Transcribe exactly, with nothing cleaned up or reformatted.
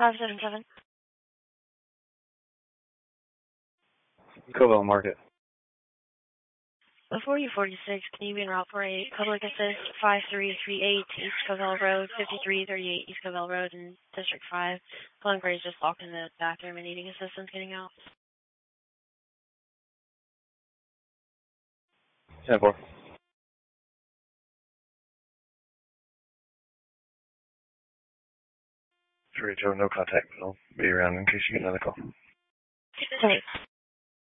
five seven seven. Covell Market. Before you forty-six, can you be en route for a public assist five three three eight East Covell Road, fifty-three thirty-eight East Covell Road in District five. Glenn is just locked in the bathroom and needing assistance getting out. ten four. Joe, no contact. I'll be around in case you get another call. Thanks.